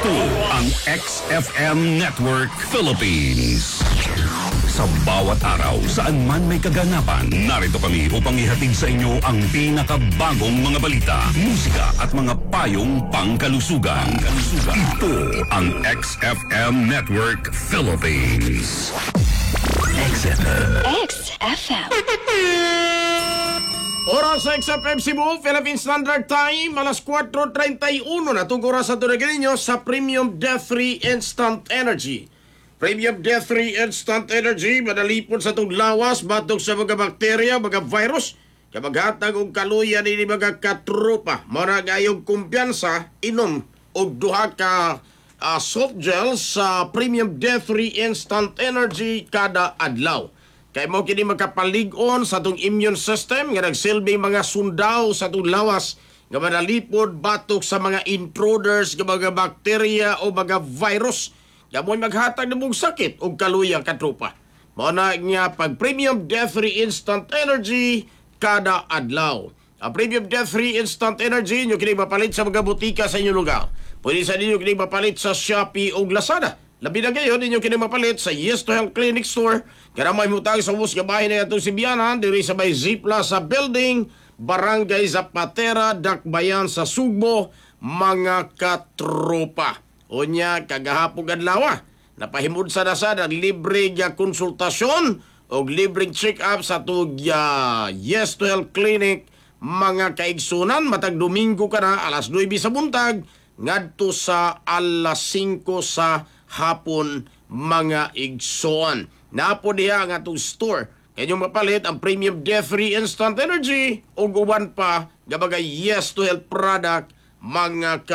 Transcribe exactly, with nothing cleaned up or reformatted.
Ito ang X F M Network Philippines. Sa bawat araw, saan man may kaganapan, narito kami upang ihatid sa inyo ang pinakabagong mga balita, musika at mga payong pangkalusugan. Pangkalusugan. Ito ang X F M Network Philippines. X F M. X F M. Oras sa X F M Cebu, Philippine Standard Time, alas four thirty-one na itong oras sa Turegalinyo sa Premium Death Free Instant Energy. Premium Death Free Instant Energy, madalipon sa itong lawas, batok sa mga bakterya, mga virus, kamaghatag og kaluyan ni mga katrupa. Mara gayong kumpiyansa, inom og duha ka uh, soft gel sa Premium Death Free Instant Energy kada adlaw. Kay mo kini makapalig-on sa itong immune system nga nagsilbing mga sundaw sa itong lawas nga madalipod batok sa mga intruders nga mga bakterya o mga virus nga mo'y maghatag ng mong sakit o kaluyang katrupa. Mao na nga pag Premium Death Free Instant Energy kada adlaw. Ang Premium Death Free Instant Energy nyo kini mapalit sa mga butika sa inyong lugar. Pwede sa ninyo kini mapalit sa Shopee o Lazada. Labi na ngayon, ninyo kini mapalit sa Yes to Health Clinic Store. Kaya may mutang sa bus bahay na itong Sibianan, diri sa may Zipla sa building, Barangay Zapatera, Dakbayan sa Sugbo, mga katropa. O niya, kagahapong adlaw, napahimod sa nasa ng libre nga konsultasyon o libreng check-up sa itong uh, Yes to Health Clinic, mga kaigsunan, matag Domingo ka na, alas nine sa buntag, ngadto sa alas singko sa hapon, mga igsoon. Napo diha ang atong store. Kanyang mapalit ang Premium Death Free Instant Energy o guban pa nga bagay Yes to Health product, mga